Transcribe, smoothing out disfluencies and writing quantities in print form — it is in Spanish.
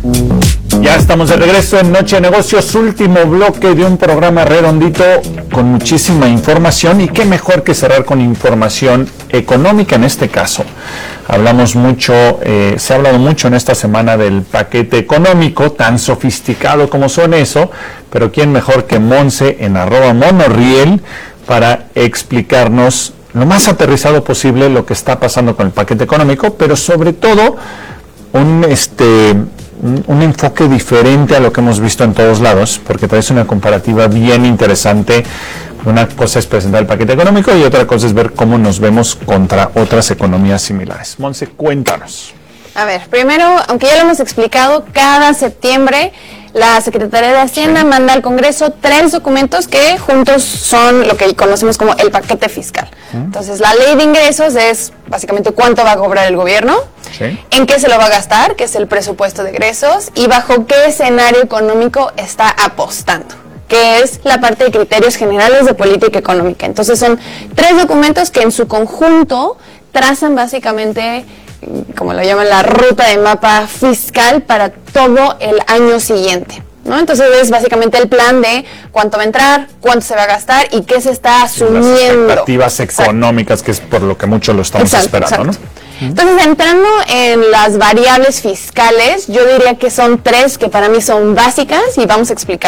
Ya estamos de regreso en Noche de Negocios, último bloque de un programa redondito con muchísima información, y qué mejor que cerrar con información económica en este caso. Hablamos mucho, se ha hablado mucho en esta semana del paquete económico, tan sofisticado como son eso, pero quién mejor que Monse en @Monoriel para explicarnos lo más aterrizado posible lo que está pasando con el paquete económico, pero sobre todo un enfoque diferente a lo que hemos visto en todos lados, porque traes una comparativa bien interesante. Una cosa es presentar el paquete económico y otra cosa es ver cómo nos vemos contra otras economías similares. Monse, cuéntanos. A ver, primero, aunque ya lo hemos explicado, cada septiembre la Secretaría de Hacienda manda al Congreso 3 documentos que juntos son lo que conocemos como el paquete fiscal. Entonces, la ley de ingresos es básicamente cuánto va a cobrar el gobierno, en qué se lo va a gastar, que es el presupuesto de egresos, y bajo qué escenario económico está apostando, que es la parte de criterios generales de política económica. Entonces, son 3 documentos que en su conjunto trazan básicamente, como lo llaman, la ruta de mapa fiscal para todo el año siguiente, ¿no? Entonces es básicamente el plan de cuánto va a entrar, cuánto se va a gastar y qué se está asumiendo. Las expectativas económicas, que es por lo que mucho lo estamos esperando, ¿no? Entonces, entrando en las variables fiscales, yo diría que son 3 que para mí son básicas y vamos a explicar.